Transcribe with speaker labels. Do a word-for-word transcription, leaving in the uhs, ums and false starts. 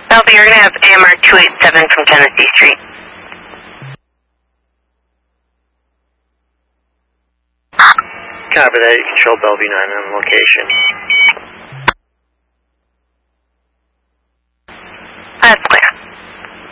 Speaker 1: Bellevue, you're going to have A M R two eighty-seven from Tennessee Street.
Speaker 2: Copy that. You control Bellevue nine on location.